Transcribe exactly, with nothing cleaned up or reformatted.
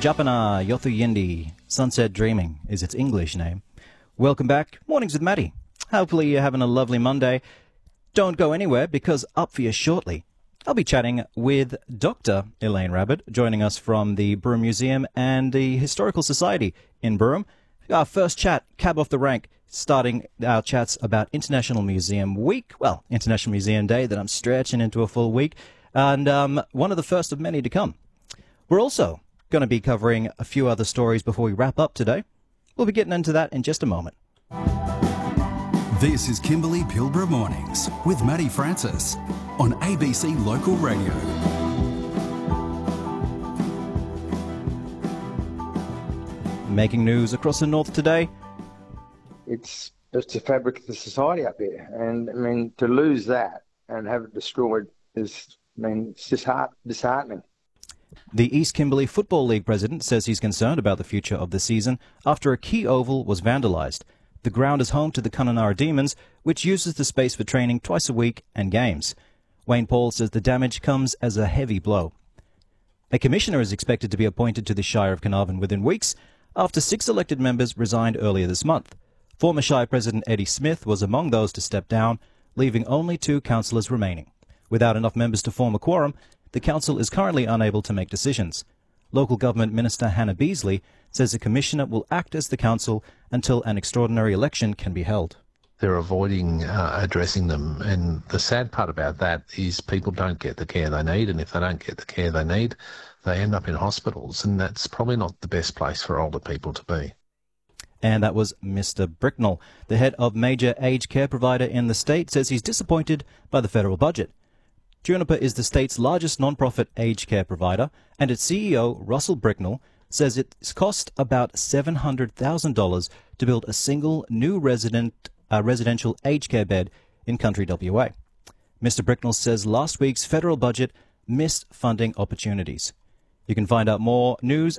Japana Yothuyindi, Sunset Dreaming is its English name. Welcome back. Mornings with Maddie. Hopefully you're having a lovely Monday. Don't go anywhere, because up for you shortly, I'll be chatting with Doctor Elaine Rabbit, joining us from the Broome Museum and the Historical Society in Broome. Our first chat, cab off the rank, starting our chats about International Museum Week. Well, International Museum Day that I'm stretching into a full week. And um, one of the first of many to come. We're also going to be covering a few other stories before we wrap up today. We'll be getting into that in just a moment. This is Kimberley Pilbara Mornings with Maddie Francis on A B C Local Radio. Making news across the north today. It's it's the fabric of the society up there, and I mean to lose that and have it destroyed is, I mean, it's disheart- disheartening. The East Kimberley Football League president says he's concerned about the future of the season after a key oval was vandalised. The ground is home to the Kununurra Demons, which uses the space for training twice a week and games. Wayne Paul says the damage comes as a heavy blow. A commissioner is expected to be appointed to the Shire of Carnarvon within weeks after six elected members resigned earlier this month. Former Shire President Eddie Smith was among those to step down, leaving only two councillors remaining. Without enough members to form a quorum, the council is currently unable to make decisions. Local Government Minister Hannah Beasley says the commissioner will act as the council until an extraordinary election can be held. They're avoiding uh, addressing them, and the sad part about that is people don't get the care they need, and if they don't get the care they need, they end up in hospitals, and that's probably not the best place for older people to be. And that was Mister Bricknell. The head of major aged care provider in the state says he's disappointed by the federal budget. Juniper is the state's largest non-profit aged care provider, and its C E O, Russell Bricknell, says it's cost about seven hundred thousand dollars to build a single new resident uh, residential aged care bed in country W A. Mister Bricknell says last week's federal budget missed funding opportunities. You can find out more news